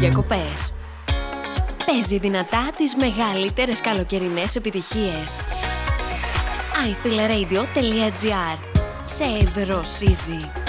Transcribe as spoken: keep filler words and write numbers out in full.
διακοπές. Παίζει δυνατά τις μεγαλύτερες καλοκαιρινές επιτυχίες. άι φιλ ρέιντιο τελεία τζι άρ. Σε δροσίζει.